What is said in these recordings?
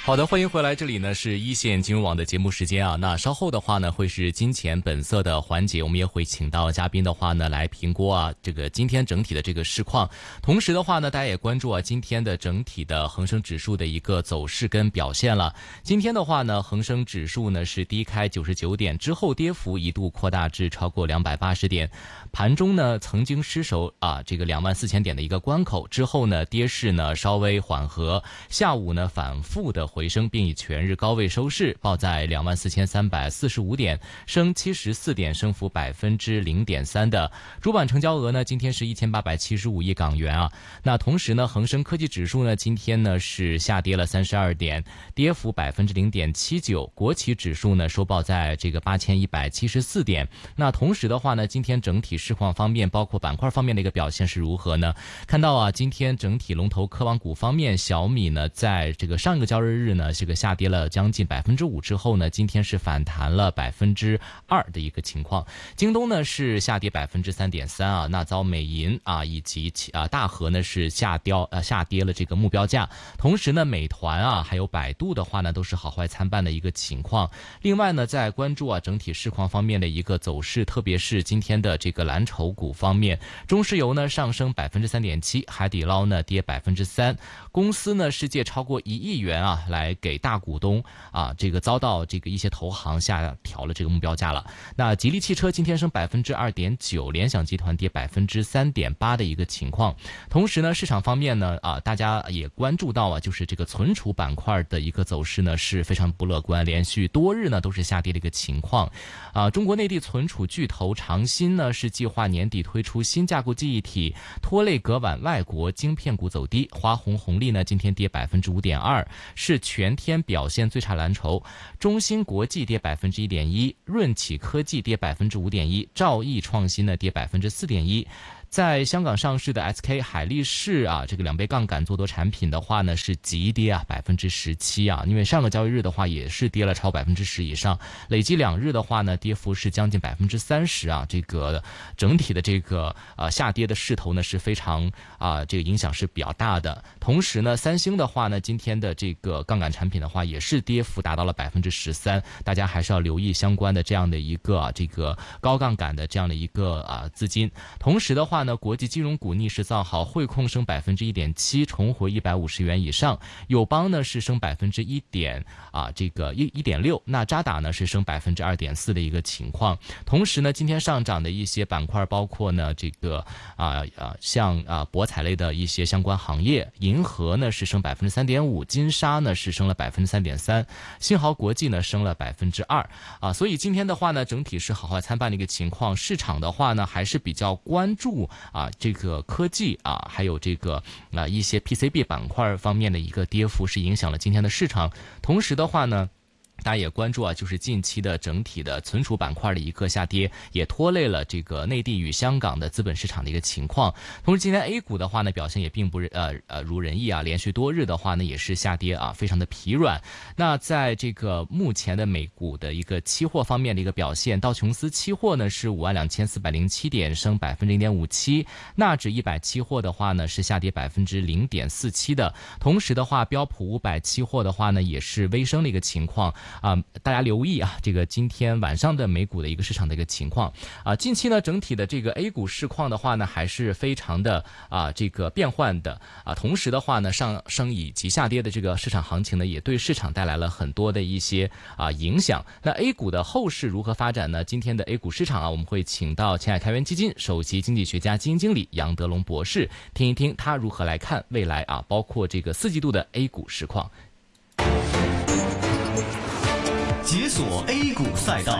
好的，欢迎回来，这里呢是一线金融网的节目时间啊。那稍后的话呢会是金钱本色的环节，我们也会请到嘉宾的话呢来评估啊这个今天整体的这个市况。同时的话呢，大家也关注啊今天的整体的恒生指数的一个走势跟表现了。今天的话呢，恒生指数呢是低开99点之后，跌幅一度扩大至超过280点，盘中呢曾经失守这个24000点的一个关口，之后呢跌势呢稍微缓和，下午呢反复的回升，并以全日高位收市，报在24345点，升74点，升幅0.3%的。主板成交额呢，今天是1875亿港元啊。那同时呢，恒生科技指数呢，今天呢是下跌了32点，跌幅0.79%。国企指数呢收报在这个8174点。那同时的话呢，今天整体市况方面，包括板块方面的一个表现是如何呢？看到啊，今天整体龙头科网股方面，小米呢在这个上一个交易日呢，这个下跌了将近5%之后呢，今天是反弹了2%的一个情况。京东呢是下跌3.3%啊，那遭美银以及大和呢是下跌了这个目标价。同时呢，美团还有百度的话呢，都是好坏参半的一个情况。另外呢，在关注整体市况方面的一个走势，特别是今天的这个蓝筹股方面，中石油呢上升3.7%，海底捞呢跌3%。公司呢是借超过1亿元来给大股东这个遭到这个一些投行下调了这个目标价了。那吉利汽车今天升2.9%，联想集团跌3.8%的一个情况。同时呢，市场方面呢大家也关注到就是这个存储板块的一个走势呢是非常不乐观，连续多日呢都是下跌的一个情况。中国内地存储巨头长鑫呢是计划年底推出新架构记忆体，拖累隔晚外国晶片股走低。华虹红利呢今天跌5.2%，是全天表现最差蓝筹。中芯国际跌1.1%，润企科技跌5.1%，兆易创新呢跌4.1%。在香港上市的 SK 海力士这个2倍杠杆做多产品的话呢是急跌17%因为上个交易日的话也是跌了超10%以上，累计2日的话呢跌幅是将近30%这个整体的这个下跌的势头呢是非常这个影响是比较大的。同时呢，三星的话呢今天的这个杠杆产品的话也是跌幅达到了13%，大家还是要留意相关的这样的一个这个高杠杆的这样的一个资金。同时的话呢，国际金融股逆势造好，汇控升1.7%，重回150元以上；友邦呢是升1.6%，那渣打呢是升2.4%的一个情况。同时呢，今天上涨的一些板块包括呢这个像博彩类的一些相关行业，银河呢是升3.5%，金沙呢是升了3.3%，新豪国际呢升了2%所以今天的话呢，整体是好坏参半的一个情况。市场的话呢，还是比较关注这个科技还有这个一些 PCB 板块方面的一个跌幅是影响了今天的市场。同时的话呢，大家也关注就是近期的整体的存储板块的一个下跌，也拖累了这个内地与香港的资本市场的一个情况。同时今天 A 股的话呢，表现也并不如人意连续多日的话呢也是下跌非常的疲软。那在这个目前的美股的一个期货方面的一个表现，道琼斯期货呢是52407点，升0.57%，纳指100期货的话呢是下跌0.47%的。同时的话，标普500期货的话呢也是微升的一个情况。大家留意这个今天晚上的美股的一个市场的一个情况近期呢，整体的这个 A 股市况的话呢，还是非常的这个变幻的同时的话呢，上升以及下跌的这个市场行情呢，也对市场带来了很多的一些影响。那 A 股的后市如何发展呢？今天的 A 股市场我们会请到前海开源基金首席经济学家基金经理杨德龙博士，听一听他如何来看未来包括这个4季度的 A 股市况。 解锁 A 股赛道。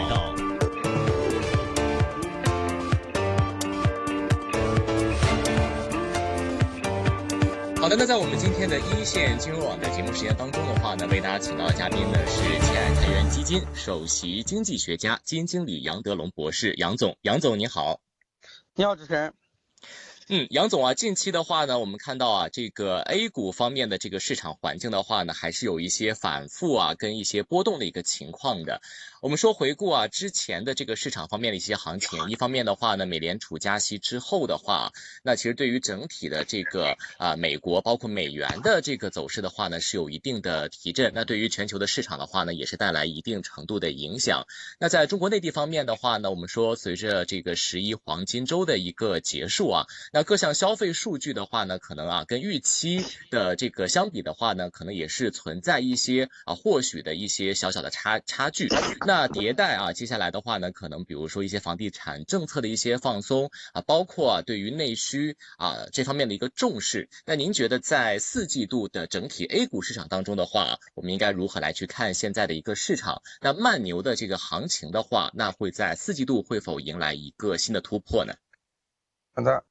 好的，那在我们今天的一线金融网的节目时间当中的话呢，为大家请到的嘉宾呢是前海开源基金首席经济学家、基金经理杨德龙博士。杨总你好。 你好，主持人。 杨总啊，近期的话呢，我们看到啊，这个 A 股方面的这个市场环境的话呢，还是有一些反复啊，跟一些波动的一个情况的。我们说回顾啊，之前的这个市场方面的一些行情，一方面的话呢，美联储加息之后的话，那其实对于整体的这个美国包括美元的这个走势的话呢，是有一定的提振。那对于全球的市场的话呢，也是带来一定程度的影响。那在中国内地方面的话呢，我们说随着这个11黄金周的一个结束啊。那各项消费数据的话呢，可能啊跟预期的这个相比的话呢，可能也是存在一些或许的一些小小的差距。那迭代啊，接下来的话呢，可能比如说一些房地产政策的一些放松包括对于内需这方面的一个重视。那您觉得在4季度的整体 A 股市场当中的话，我们应该如何来去看现在的一个市场？那慢牛的这个行情的话，那会在4季度会否迎来一个新的突破呢？ 好的。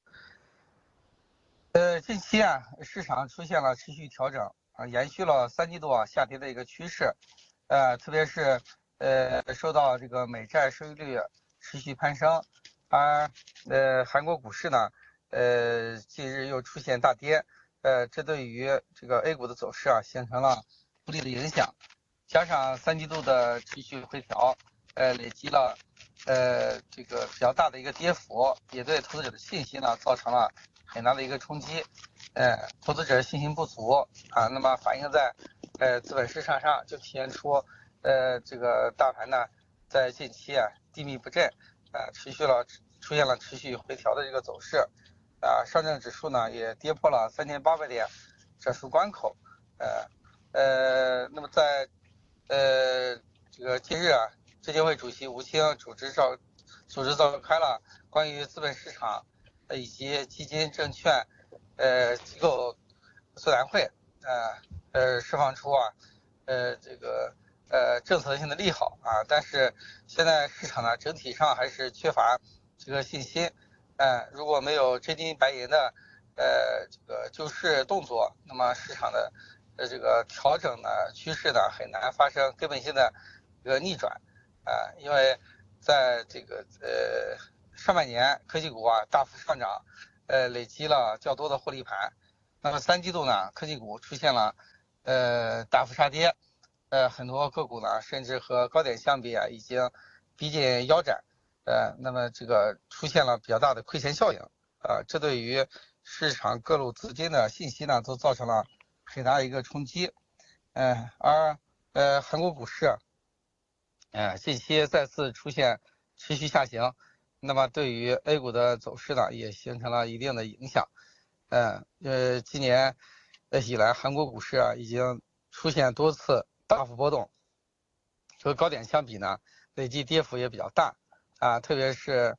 近期市场出现了持续调整延续了3季度下跌的一个趋势，特别是受到这个美债收益率持续攀升，而韩国股市呢，近日又出现大跌，这对于这个 A 股的走势形成了不利的影响，加上3季度的持续回调，累积了这个比较大的一个跌幅，也对投资者的信心呢造成了很大的一个冲击，投资者信心不足那么反映在资本市场上，就体现出这个大盘呢在近期低迷不振，出现了持续回调的这个走势，上证指数呢也跌破了3800点整数关口，那么在这个近日证监会主席吴清组织召开了关于资本市场以及基金证券机构座谈会，释放出这个政策性的利好但是现在市场呢整体上还是缺乏这个信心，如果没有真金白银的这个救市动作，那么市场的这个调整的趋势呢很难发生根本性的一个逆转因为在这个上半年科技股大幅上涨，累积了较多的获利盘。那么3季度呢，科技股出现了大幅杀跌，很多个股呢甚至和高点相比已经逼近腰斩，那么这个出现了比较大的亏钱效应，这对于市场各路资金的信息呢都造成了很大一个冲击，而韩国股市近期再次出现持续下行，那么对于 A 股的走势呢也形成了一定的影响。今年以来韩国股市已经出现多次大幅波动，和高点相比呢累计跌幅也比较大特别是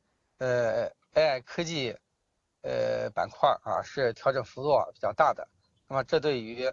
AI 科技板块是调整幅度比较大的，那么这对于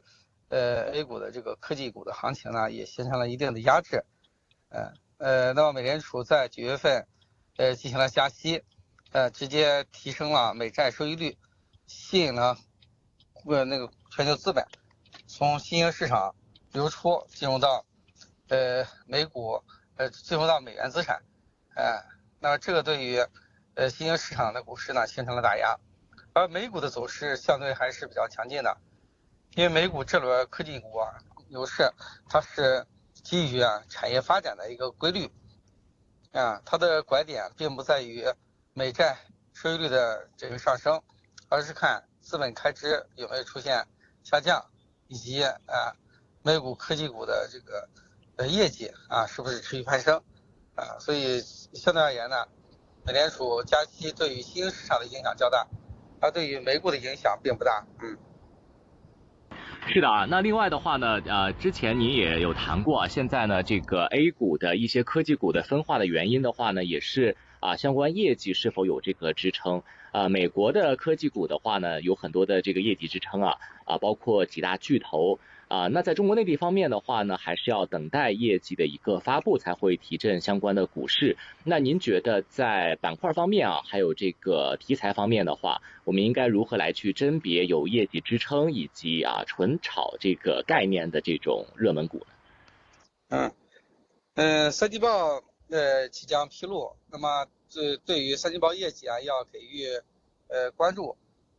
A 股的这个科技股的行情呢也形成了一定的压制。那么美联储在9月份进行了加息，直接提升了美债收益率，吸引了那个全球资本从新兴市场流出，进入到美股进入到美元资产，那么这个对于新兴市场的股市呢形成了打压，而美股的走势相对还是比较强劲的，因为美股这轮科技股牛市它是基于产业发展的一个规律它的拐点并不在于美债收益率的这个上升，而是看资本开支有没有出现下降，以及美股科技股的这个业绩是不是持续攀升所以相对而言呢，美联储加息对于新兴市场的影响较大，而对于美股的影响并不大。 是的那另外的话呢，之前你也有谈过现在呢这个 A 股的一些科技股的分化的原因的话呢，也是相关业绩是否有这个支撑美国的科技股的话呢，有很多的这个业绩支撑包括几大巨头那在中国内地方面的话呢，还是要等待业绩的一个发布才会提振相关的股市。那您觉得在板块方面还有这个题材方面的话，我们应该如何来去甄别有业绩支撑以及纯炒这个概念的这种热门股呢？三季报即将披露，那么对于三季报业绩要给予关注，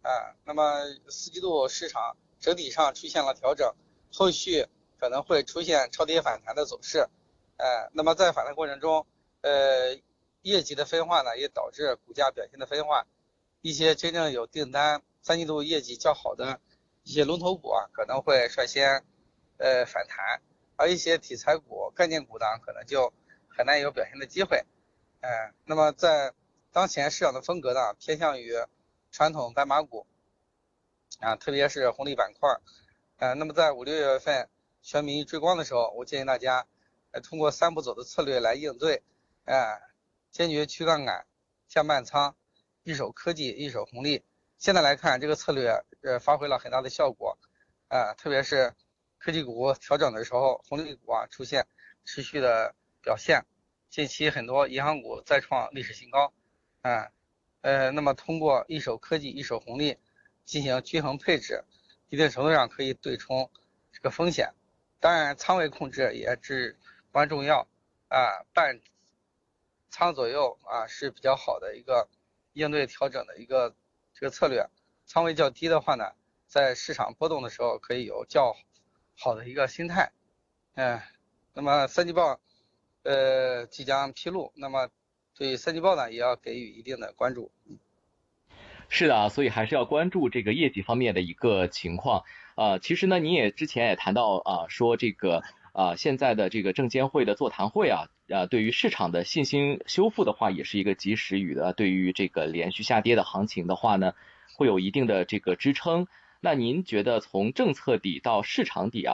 那么四季度市场整体上出现了调整，后续可能会出现超跌反弹的走势。那么在反弹过程中，业绩的分化呢，也导致股价表现的分化。一些真正有订单、三季度业绩较好的一些龙头股啊，可能会率先反弹，而一些题材股、概念股呢，可能就很难有表现的机会。那么在当前市场的风格呢，偏向于传统白马股特别是红利板块。那么在5、6月份全民追光的时候，我建议大家通过3步走的策略来应对。坚决去杠杆，降半仓，一手科技，一手红利。现在来看，这个策略发挥了很大的效果。特别是科技股调整的时候，红利股出现持续的表现。近期很多银行股再创历史新高。那么通过一手科技，一手红利进行均衡配置，一定程度上可以对冲这个风险。当然，仓位控制也至关重要。半仓左右是比较好的一个应对调整的一个这个策略。仓位较低的话呢，在市场波动的时候可以有较好的一个心态。那么三季报即将披露，那么对三季报呢也要给予一定的关注。 是的，所以还是要关注这个业绩方面的一个情况。其实呢，你也之前也谈到说这个现在的这个证监会的座谈会对于市场的信心修复的话，也是一个及时雨的。对于这个连续下跌的行情的话呢，会有一定的这个支撑。那您觉得从政策底到市场底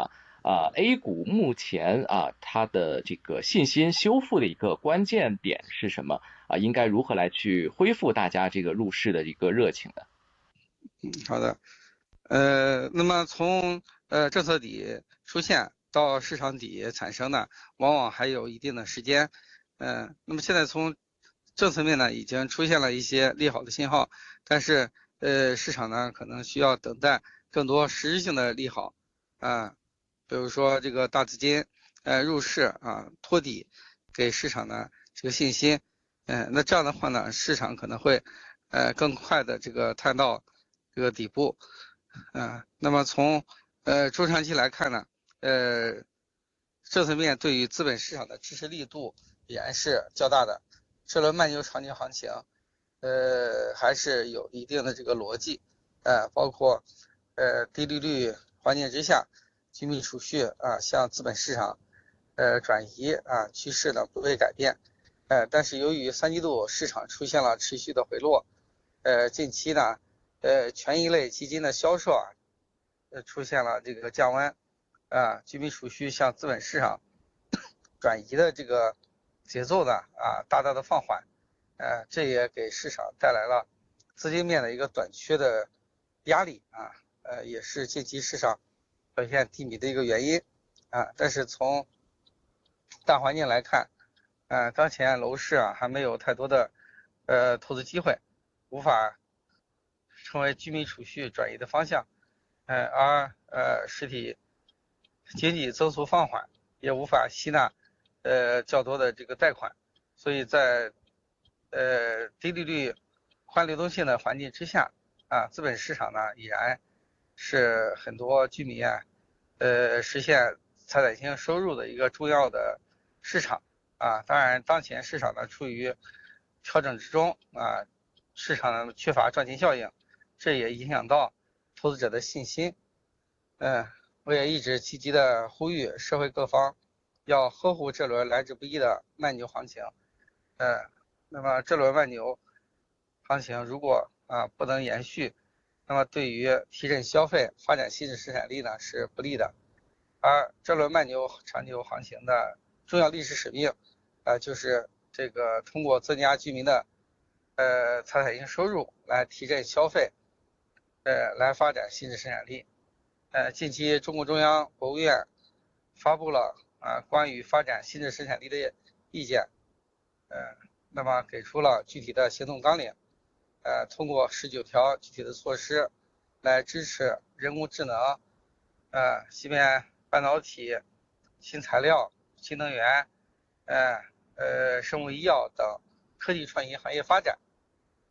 A 股目前它的这个信心修复的一个关键点是什么应该如何来去恢复大家这个入市的一个热情呢？ 好的。那么从政策底出现到市场底产生呢，往往还有一定的时间。那么现在从政策面呢，已经出现了一些利好的信号，但是市场呢可能需要等待更多实质性的利好比如说这个大资金入市托底，给市场呢这个信心。那这样的话呢，市场可能会更快的这个探到这个底部。那么从中长期来看呢，政策面对于资本市场的支持力度依然是较大的。这轮慢牛长牛行情，还是有一定的这个逻辑。包括低利率环境之下，居民储蓄向资本市场转移趋势呢不会改变。但是由于三季度市场出现了持续的回落，近期呢权益类基金的销售出现了这个降温，居民储蓄向资本市场转移的这个节奏呢大大的放缓。这也给市场带来了资金面的一个短缺的压力也是近期市场表现低迷的一个原因。但是从大环境来看，当前楼市还没有太多的投资机会，无法成为居民储蓄转移的方向。而实体经济增速放缓，也无法吸纳较多的这个贷款，所以在低利率、宽流动性的环境之下资本市场呢已然是很多居民实现财产性收入的一个重要的市场当然，当前市场呢处于调整之中市场呢缺乏赚钱效应，这也影响到投资者的信心。我也一直积极的呼吁社会各方要呵护这轮来之不易的慢牛行情。那么这轮慢牛行情如果不能延续，那么对于提振消费、发展新质生产力呢是不利的。而这轮慢牛长牛行情的重要历史使命就是这个通过增加居民的财产性收入来提振消费，来发展新质生产力。近期中共中央、国务院发布了关于发展新质生产力的意见，那么给出了具体的行动纲领，通过19条具体的措施来支持人工智能、芯片、半导体、新材料、新能源、生物医药等科技创新行业发展。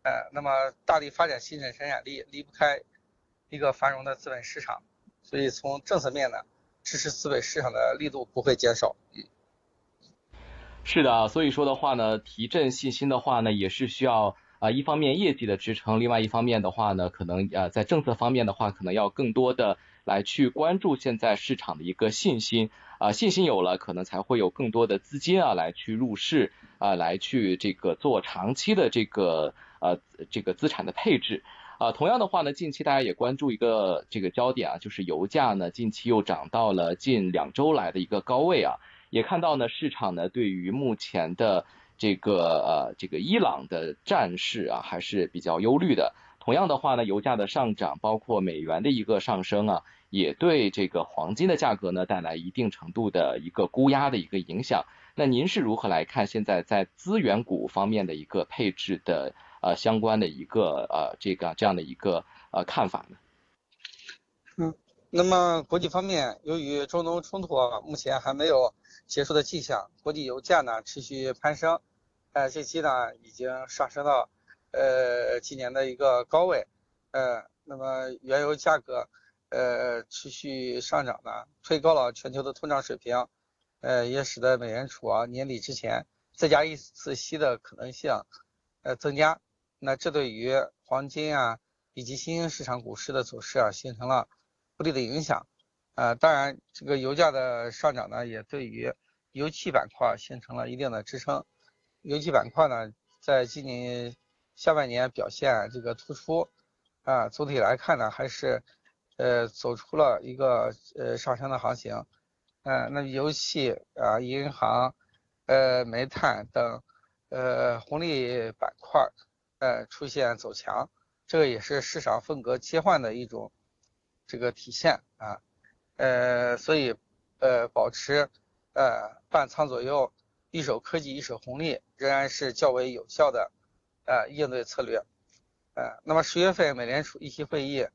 那么大力发展新生产力，离不开一个繁荣的资本市场，所以从政策面呢，支持资本市场的力度不会减少。 是的，所以说的话呢，提振信心的话呢，也是需要一方面业绩的支撑，另外一方面的话呢，可能在政策方面的话，可能要更多的来去关注现在市场的一个信心信心有了，可能才会有更多的资金来去入市来去这个做长期的这个资产的配置。同样的话呢，近期大家也关注一个这个焦点就是油价呢近期又涨到了近2周来的一个高位也看到呢，市场呢对于目前的这个伊朗的战事还是比较忧虑的。同样的话呢，油价的上涨，包括美元的一个上升也对这个黄金的价格呢带来一定程度的一个估压的一个影响。那您是如何来看现在在资源股方面的一个配置的相关的一个这样的一个看法呢？ 那么国际方面，由于中东冲突目前还没有结束的迹象，国际油价呢持续攀升，近期呢已经上升到今年的一个高位，那么原油价格持续上涨呢，推高了全球的通胀水平，也使得美联储年底之前再加一次息的可能性增加，那这对于黄金以及新兴市场股市的走势形成了不利的影响。当然这个油价的上涨呢，也对于油气板块形成了一定的支撑。油气板块呢，在今年下半年表现这个突出总体来看呢，还是走出了一个上升的行情。那油气银行煤炭等红利板块出现走强，这个也是市场风格切换的一种这个体现所以保持半仓左右，一手科技一手红利仍然是较为有效的应对策略。那么10月份美联储议息会议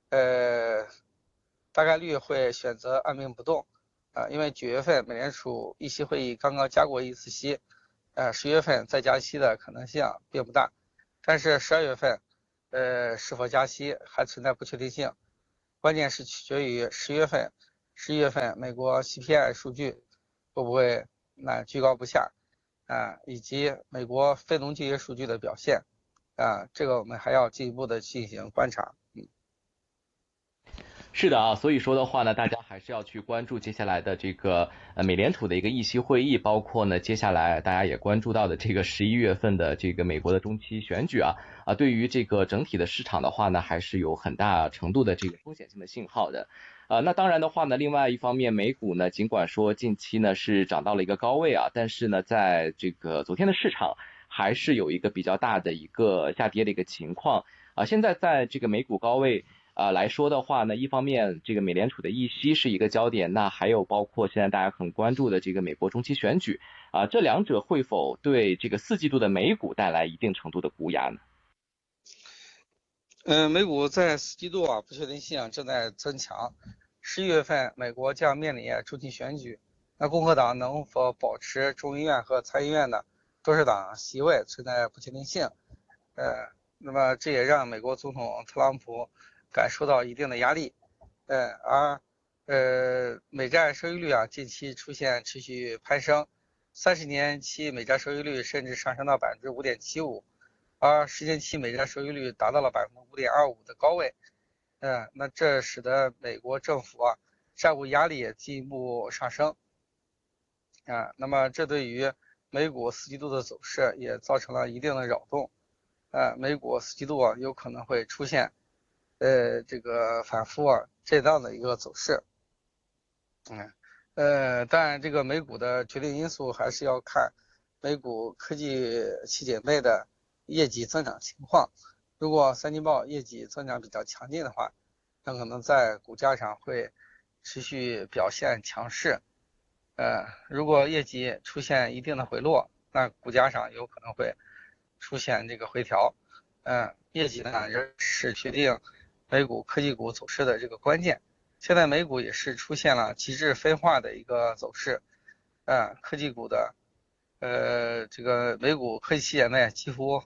大概率会选择按兵不动因为9月份美联储议息会议刚刚加过一次息10月份再加息的可能性并不大，但是12月份是否加息还存在不确定性，关键是取决于11月份美国 CPI 数据会不会居高不下以及美国非农就业数据的表现这个我们还要进一步的进行观察。 是的所以说的话呢，大家还是要去关注接下来的这个美联储的一个议息会议，包括呢接下来大家也关注到的这个11月份的这个美国的中期选举对于这个整体的市场的话呢，还是有很大程度的这个风险性的信号的。那当然的话呢，另外一方面美股呢，尽管说近期呢是涨到了一个高位但是呢在这个昨天的市场还是有一个比较大的一个下跌的一个情况现在在这个美股高位来说的话呢，一方面这个美联储的议息是一个焦点，那还有包括现在大家很关注的这个美国中期选举这两者会否对这个4季度的美股带来一定程度的估压呢？ 美股在4季度不确定性正在增强，11月份美国将面临中期选举，那共和党能否保持众议院和参议院的多数党席位存在不确定性那么这也让美国总统特朗普感受到一定的压力而美债收益率近期出现持续攀升，30年期美债收益率甚至上升到 5.75%， 而10年期美债收益率达到了 5.25% 的高位那这使得美国政府债务压力也进一步上升那么这对于美股4季度的走势也造成了一定的扰动美股4季度有可能会出现这个反复震荡的一个走势当然这个美股的决定因素还是要看美股科技七姐妹的业绩增长情况，如果三季报业绩增长比较强劲的话，那可能在股价上会持续表现强势如果业绩出现一定的回落，那股价上有可能会出现这个回调业绩呢仍是决定美股科技股走势的这个关键。现在美股也是出现了极致分化的一个走势科技股的这个美股科技企业呢几乎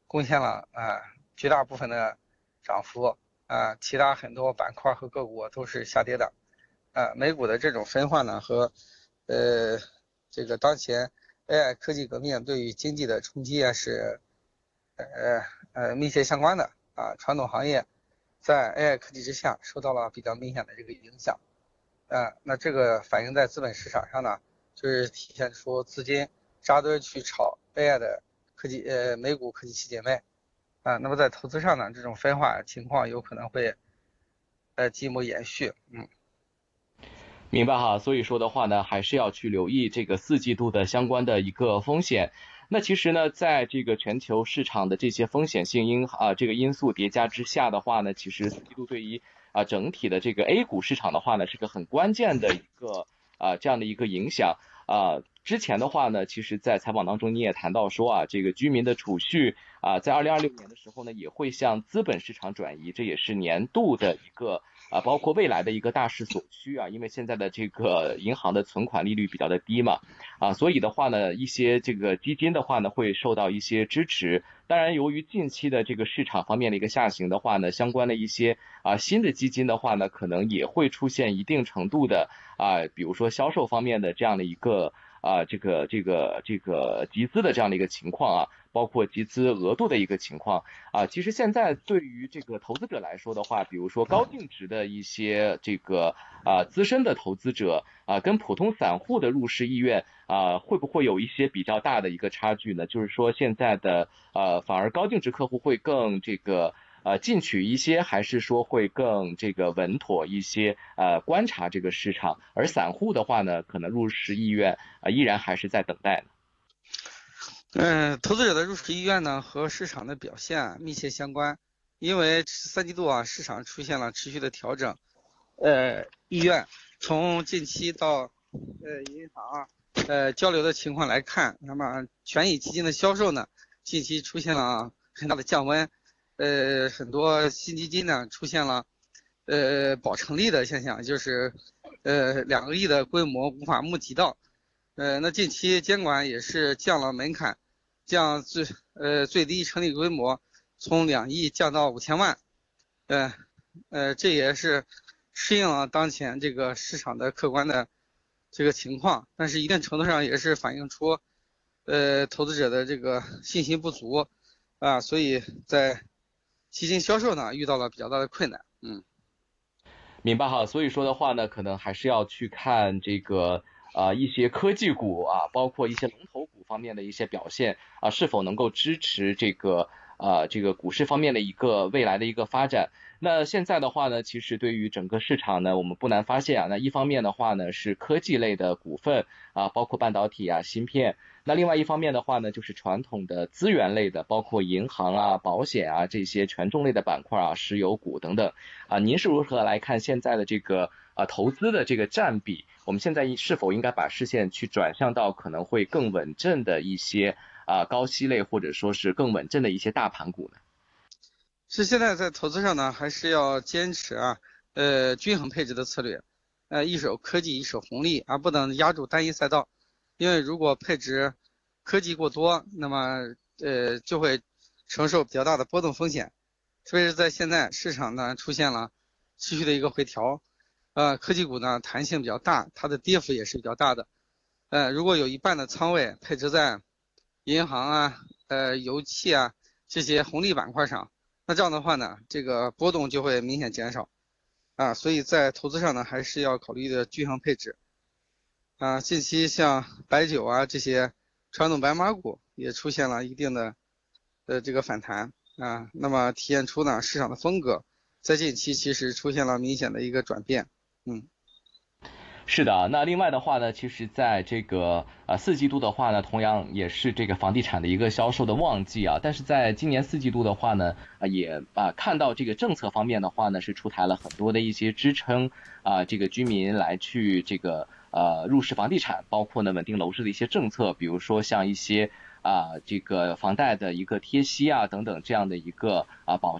贡献了绝大部分的涨幅其他很多板块和个股都是下跌的。美股的这种分化呢和这个当前 AI 科技革命对于经济的冲击是密切相关的传统行业在 AI 科技之下受到了比较明显的这个影响。那这个反映在资本市场上呢，就是体现出资金扎堆去炒 AI 的科技美股科技七姐妹那么在投资上呢，这种分化情况有可能会进一步延续。 明白哈，所以说的话呢，还是要去留意这个4季度的相关的一个风险。那其实呢，在这个全球市场的这些风险性这个因素叠加之下的话呢，其实4季度对于整体的这个 A 股市场的话呢，是个很关键的一个这样的一个影响之前的话呢，其实在采访当中你也谈到说这个居民的储蓄在2026年的时候呢，也会向资本市场转移，这也是年度的一个包括未来的一个大势所趋因为现在的这个银行的存款利率比较的低嘛所以的话呢，一些这个基金的话呢会受到一些支持。当然，由于近期的这个市场方面的一个下行的话呢，相关的一些新的基金的话呢，可能也会出现一定程度的比如说销售方面的这样的一个这个集资的这样的一个情况包括集资额度的一个情况其实现在对于这个投资者来说的话，比如说高净值的一些这个资深的投资者跟普通散户的入市意愿会不会有一些比较大的一个差距呢？就是说现在的反而高净值客户会更这个进取一些，还是说会更这个稳妥一些观察这个市场，而散户的话呢，可能入市意愿依然还是在等待呢？投资者的入市意愿呢和市场的表现密切相关，因为3季度市场出现了持续的调整，意愿从近期到银行交流的情况来看，那么权益基金的销售呢近期出现了很大的降温，很多新基金呢出现了保成立的现象，就是2个亿的规模无法募集到。那近期监管也是降了门槛，降最低成立规模从2亿降到5000万，这也是适应了当前这个市场的客观的这个情况，但是一定程度上也是反映出投资者的这个信心不足所以在基金销售呢遇到了比较大的困难。 明白哈，所以说的话呢，可能还是要去看这个一些科技股包括一些龙头股方面的一些表现是否能够支持这个股市方面的一个未来的一个发展。那现在的话呢，其实对于整个市场呢，我们不难发现那一方面的话呢是科技类的股份包括半导体芯片，那另外一方面的话呢就是传统的资源类的，包括银行保险这些权重类的板块石油股等等您是如何来看现在的这个投资的这个占比？我们现在是否应该把视线去转向到可能会更稳阵的一些高息类，或者说是更稳阵的一些大盘股呢？ 是现在在投资上呢，还是要坚持均衡配置的策略，一手科技一手红利不能压住单一赛道，因为如果配置科技过多，那么就会承受比较大的波动风险，特别是在现在市场呢出现了持续的一个回调，科技股呢弹性比较大，它的跌幅也是比较大的，如果有一半的仓位配置在银行油气这些红利板块上，那这样的话呢，这个波动就会明显减少所以在投资上呢，还是要考虑的均衡配置近期像白酒这些传统白马股也出现了一定的这个反弹那么体现出呢市场的风格在近期其实出现了明显的一个转变。 是的，那另外的话呢，其实在这个4季度的话呢，同样也是这个房地产的一个销售的旺季但是在今年4季度的话呢，也看到这个政策方面的话呢，是出台了很多的一些支撑这个居民来去这个入市房地产，包括呢稳定楼市的一些政策，比如说像一些这个房贷的一个贴息等等这样的一个保障。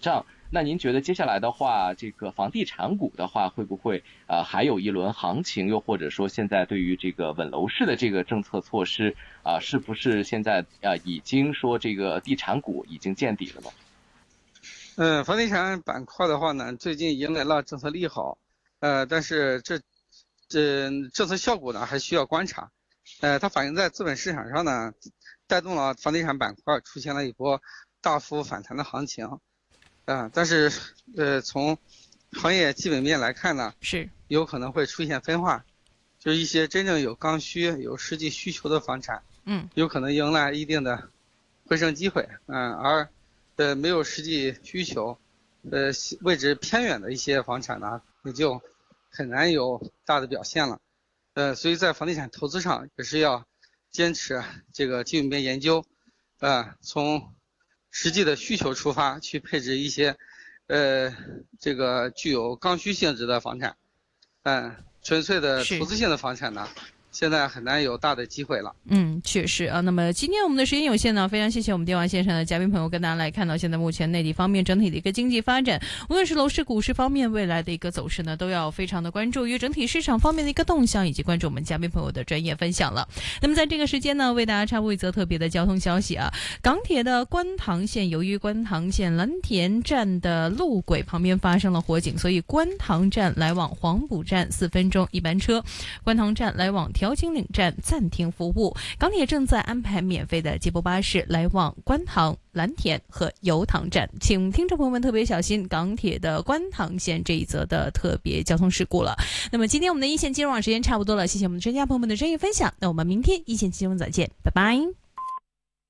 那您觉得接下来的话，这个房地产股的话，会不会还有一轮行情？又或者说，现在对于这个稳楼市的这个政策措施是不是现在已经说这个地产股已经见底了呢？ 房地产板块的话呢，最近迎来了政策利好，但是这政策效果呢还需要观察，它反映在资本市场上呢，带动了房地产板块出现了一波大幅反弹的行情，但是从行业基本面来看呢， 是有可能会出现分化，就是一些真正有刚需、有实际需求的房产，有可能迎来一定的回升机会，而没有实际需求，位置偏远的一些房产呢，也就很难有大的表现了。所以在房地产投资上也是要坚持这个基本面研究，从实际的需求出发去配置一些这个具有刚需性质的房产，纯粹的投资性的房产呢，现在很难有大的机会了。 确实啊。那么今天我们的时间有限呢，非常谢谢我们电话线上的嘉宾朋友跟大家来看到现在目前内地方面整体的一个经济发展，无论是楼市、股市方面未来的一个走势呢，都要非常的关注于整体市场方面的一个动向，以及关注我们嘉宾朋友的专业分享了。那么在这个时间呢，为大家插播一则特别的交通消息啊，港铁的观塘线由于观塘线蓝田站的路轨旁边发生了火警，所以观塘站来往黄埔站4分钟一班车，观塘站来往调景岭站暂停服务。港铁正在安排免费的接驳巴士来往观塘、蓝田和油塘站，请听众朋友们特别小心港铁的观塘线这一则的特别交通事故了。那么今天我们的一线金融网时间差不多了，谢谢我们的专家朋友们的专业分享，那我们明天一线金融再见，拜拜。